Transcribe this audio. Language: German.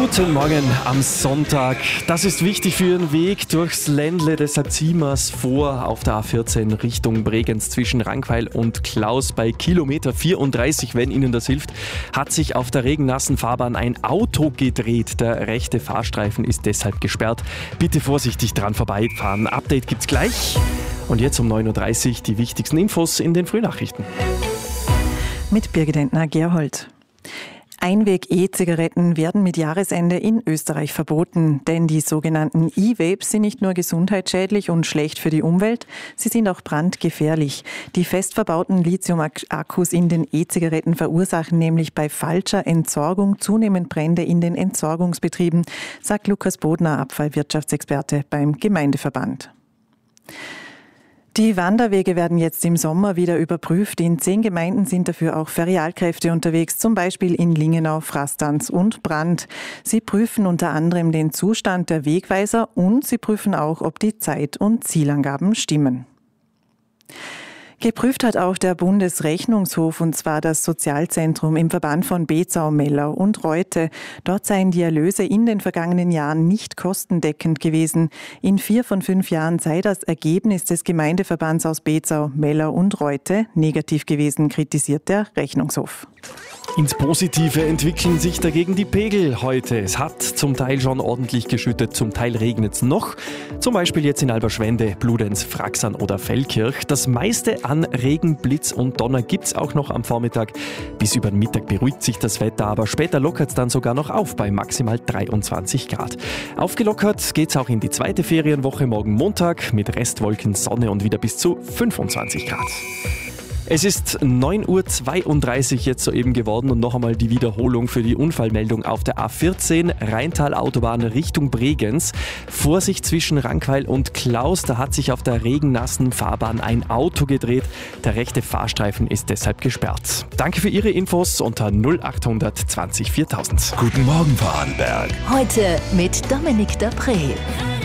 Guten Morgen am Sonntag. Das ist wichtig für Ihren Weg durchs Ländle, deshalb ziehen wir es vor auf der A14 Richtung Bregenz zwischen Rankweil und Klaus bei Kilometer 34, wenn Ihnen das hilft, hat sich auf der regennassen Fahrbahn ein Auto gedreht. Der rechte Fahrstreifen ist deshalb gesperrt. Bitte vorsichtig dran vorbeifahren. Update gibt's gleich. Und jetzt um 9.30 Uhr die wichtigsten Infos in den Frühnachrichten. Mit Birgit Entner-Gerhold. Einweg-E-Zigaretten werden mit Jahresende in Österreich verboten, denn die sogenannten E-Vapes sind nicht nur gesundheitsschädlich und schlecht für die Umwelt, sie sind auch brandgefährlich. Die fest verbauten Lithium-Akkus in den E-Zigaretten verursachen nämlich bei falscher Entsorgung zunehmend Brände in den Entsorgungsbetrieben, sagt Lukas Bodner, Abfallwirtschaftsexperte beim Gemeindeverband. Die Wanderwege werden jetzt im Sommer wieder überprüft. In 10 Gemeinden sind dafür auch Ferialkräfte unterwegs, zum Beispiel in Lingenau, Frastanz und Brand. Sie prüfen unter anderem den Zustand der Wegweiser und sie prüfen auch, ob die Zeit- und Zielangaben stimmen. Geprüft hat auch der Bundesrechnungshof, und zwar das Sozialzentrum im Verband von Bezau, Mellau und Reute. Dort seien die Erlöse in den vergangenen Jahren nicht kostendeckend gewesen. In 4 von 5 Jahren sei das Ergebnis des Gemeindeverbands aus Bezau, Mellau und Reute negativ gewesen, kritisiert der Rechnungshof. Ins Positive entwickeln sich dagegen die Pegel heute. Es hat zum Teil schon ordentlich geschüttet, zum Teil regnet es noch. Zum Beispiel jetzt in Alberschwende, Bludenz, Fraxern oder Feldkirch. Das meiste an Regen, Blitz und Donner gibt's auch noch am Vormittag. Bis über den Mittag beruhigt sich das Wetter, aber später lockert es dann sogar noch auf bei maximal 23 Grad. Aufgelockert geht's auch in die zweite Ferienwoche morgen Montag mit Restwolken, Sonne und wieder bis zu 25 Grad. Es ist 9.32 Uhr jetzt soeben geworden und noch einmal die Wiederholung für die Unfallmeldung auf der A14 Rheintal-Autobahn Richtung Bregenz. Vorsicht zwischen Rankweil und Klaus, da hat sich auf der regennassen Fahrbahn ein Auto gedreht. Der rechte Fahrstreifen ist deshalb gesperrt. Danke für Ihre Infos unter 0800 20 4000. Guten Morgen, Vorarlberg. Heute mit Dominik Dapré.